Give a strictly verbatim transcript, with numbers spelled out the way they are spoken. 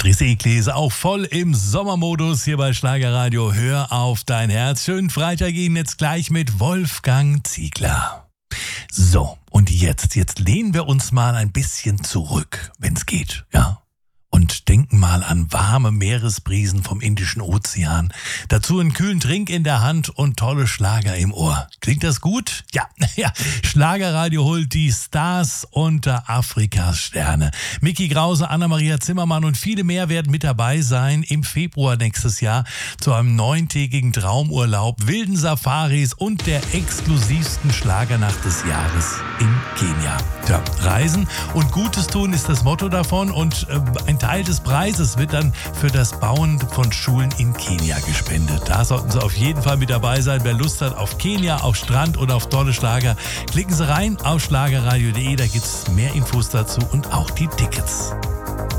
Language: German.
Patrice Eklese, auch voll im Sommermodus hier bei Schlagerradio. Hör auf dein Herz. Schönen Freitag Ihnen jetzt gleich mit Wolfgang Ziegler. So, und jetzt, jetzt lehnen wir uns mal ein bisschen zurück, wenn es geht, ja. Und denken mal an warme Meeresbrisen vom Indischen Ozean. Dazu einen kühlen Trink in der Hand und tolle Schlager im Ohr. Klingt das gut? Ja, ja. Schlagerradio holt die Stars unter Afrikas Sterne. Micky Krause, Anna-Maria Zimmermann und viele mehr werden mit dabei sein im Februar nächstes Jahr zu einem neuntägigen Traumurlaub, wilden Safaris und der exklusivsten Schlagernacht des Jahres in Kenia. Tja, Reisen und Gutes tun ist das Motto davon und äh, ein Teil des Preises wird dann für das Bauen von Schulen in Kenia gespendet. Da sollten Sie auf jeden Fall mit dabei sein. Wer Lust hat auf Kenia, auf Strand und auf tolle Schlager, klicken Sie rein auf schlagerradio punkt de. Da gibt es mehr Infos dazu und auch die Tickets.